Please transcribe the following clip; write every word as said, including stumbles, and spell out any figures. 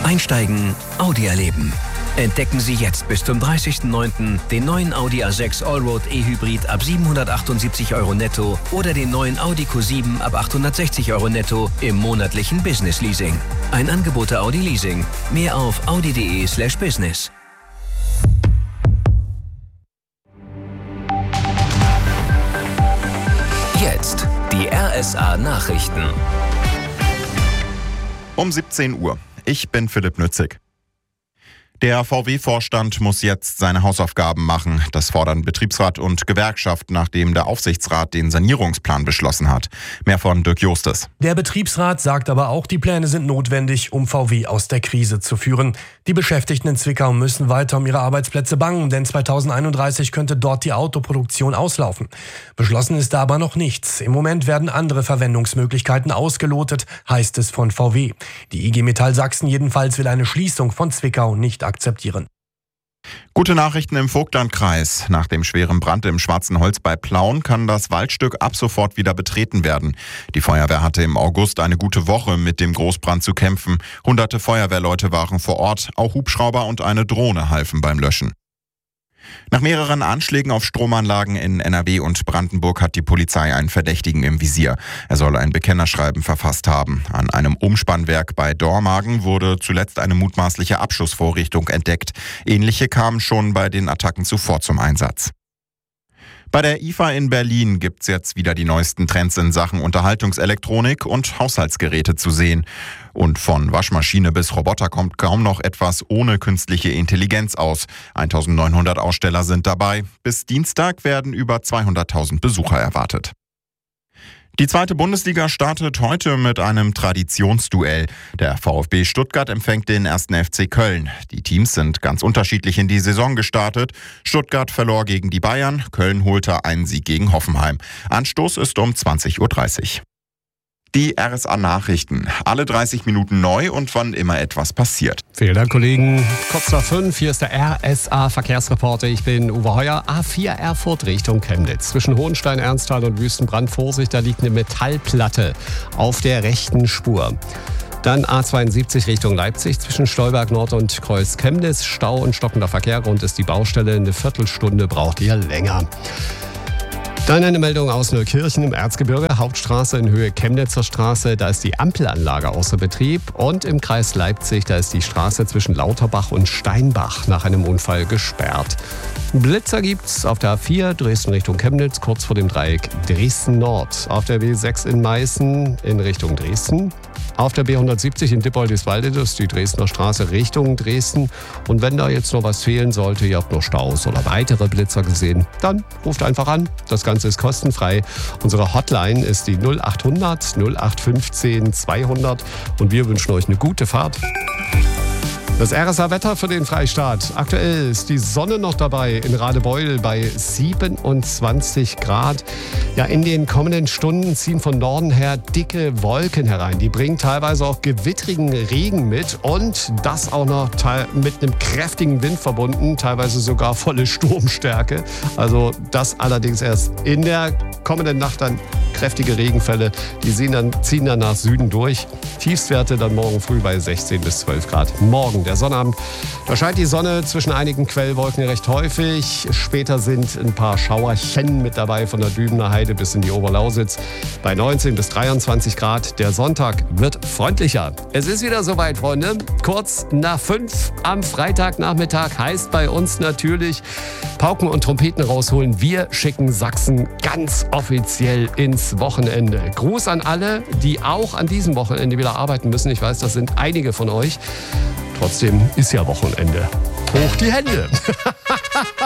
Einsteigen, Audi erleben. Entdecken Sie jetzt bis zum dreißigsten neunten den neuen Audi A sechs Allroad E-Hybrid ab siebenhundertachtundsiebzig Euro netto oder den neuen Audi Q sieben ab achthundertsechzig Euro netto im monatlichen Business Leasing. Ein Angebot der Audi Leasing. Mehr auf audi.de slash business. Jetzt die R S A-Nachrichten. Um siebzehn Uhr. Ich bin Philipp Nützig. Der V W-Vorstand muss jetzt seine Hausaufgaben machen. Das fordern Betriebsrat und Gewerkschaft, nachdem der Aufsichtsrat den Sanierungsplan beschlossen hat. Mehr von Dirk Justes. Der Betriebsrat sagt aber auch, die Pläne sind notwendig, um V W aus der Krise zu führen. Die Beschäftigten in Zwickau müssen weiter um ihre Arbeitsplätze bangen, denn zweitausendeinunddreißig könnte dort die Autoproduktion auslaufen. Beschlossen ist da aber noch nichts. Im Moment werden andere Verwendungsmöglichkeiten ausgelotet, heißt es von V W. Die I G Metall Sachsen jedenfalls will eine Schließung von Zwickau nicht akzeptieren. Gute Nachrichten im Vogtlandkreis. Nach dem schweren Brand im Schwarzen Holz bei Plauen kann das Waldstück ab sofort wieder betreten werden. Die Feuerwehr hatte im August eine gute Woche mit dem Großbrand zu kämpfen. Hunderte Feuerwehrleute waren vor Ort, auch Hubschrauber und eine Drohne halfen beim Löschen. Nach mehreren Anschlägen auf Stromanlagen in N R W und Brandenburg hat die Polizei einen Verdächtigen im Visier. Er soll ein Bekennerschreiben verfasst haben. An einem Umspannwerk bei Dormagen wurde zuletzt eine mutmaßliche Abschussvorrichtung entdeckt. Ähnliche kamen schon bei den Attacken zuvor zum Einsatz. Bei der I F A in Berlin gibt's jetzt wieder die neuesten Trends in Sachen Unterhaltungselektronik und Haushaltsgeräte zu sehen. Und von Waschmaschine bis Roboter kommt kaum noch etwas ohne künstliche Intelligenz aus. eintausendneunhundert Aussteller sind dabei. Bis Dienstag werden über zweihunderttausend Besucher erwartet. Die zweite Bundesliga startet heute mit einem Traditionsduell. Der VfB Stuttgart empfängt den ersten F C Köln. Die Teams sind ganz unterschiedlich in die Saison gestartet. Stuttgart verlor gegen die Bayern, Köln holte einen Sieg gegen Hoffenheim. Anstoß ist um zwanzig Uhr dreißig. Die R S A-Nachrichten. Alle dreißig Minuten neu und wann immer etwas passiert. Vielen Dank, Kollegen. Kurz nach fünf, hier ist der R S A-Verkehrsreporter. Ich bin Uwe Heuer. A vier Erfurt Richtung Chemnitz. Zwischen Hohenstein, Ernsthal und Wüstenbrand, Vorsicht, da liegt eine Metallplatte auf der rechten Spur. Dann A zweiundsiebzig Richtung Leipzig, zwischen Stolberg Nord und Kreuz Chemnitz. Stau und stockender Verkehr, Grund ist die Baustelle. Eine Viertelstunde braucht ihr länger. Dann eine Meldung aus Neukirchen im Erzgebirge, Hauptstraße in Höhe Chemnitzer Straße. Da ist die Ampelanlage außer Betrieb. Und im Kreis Leipzig, da ist die Straße zwischen Lauterbach und Steinbach nach einem Unfall gesperrt. Blitzer gibt's auf der A vier, Dresden Richtung Chemnitz, kurz vor dem Dreieck Dresden Nord. Auf der B sechs in Meißen in Richtung Dresden. Auf der B hundertsiebzig in Dippoldiswalde, das ist die Dresdner Straße Richtung Dresden. Und wenn da jetzt noch was fehlen sollte, ihr habt noch Staus oder weitere Blitzer gesehen, dann ruft einfach an. Das Ganze ist kostenfrei. Unsere Hotline ist die null achthundert null acht fünfzehn zweihundert und wir wünschen euch eine gute Fahrt. Das R S A-Wetter für den Freistaat. Aktuell ist die Sonne noch dabei in Radebeul bei siebenundzwanzig Grad. Ja, in den kommenden Stunden ziehen von Norden her dicke Wolken herein. Die bringen teilweise auch gewittrigen Regen mit und das auch noch mit einem kräftigen Wind verbunden, teilweise sogar volle Sturmstärke. Also das allerdings erst in der kommenden Nacht dann kräftige Regenfälle. Die ziehen dann, ziehen dann nach Süden durch. Tiefstwerte dann morgen früh bei sechzehn bis zwölf Grad. Morgen der Sonnabend. Da scheint die Sonne zwischen einigen Quellwolken recht häufig. Später sind ein paar Schauerchen mit dabei von der Dübener Heide bis in die Oberlausitz. Bei neunzehn bis dreiundzwanzig Grad. Der Sonntag wird freundlicher. Es ist wieder soweit, Freunde. Kurz nach fünf am Freitagnachmittag heißt bei uns natürlich Pauken und Trompeten rausholen. Wir schicken Sachsen ganz offiziell ins Wochenende. Gruß an alle, die auch an diesem Wochenende wieder arbeiten müssen. Ich weiß, das sind einige von euch. Trotzdem ist ja Wochenende. Hoch die Hände!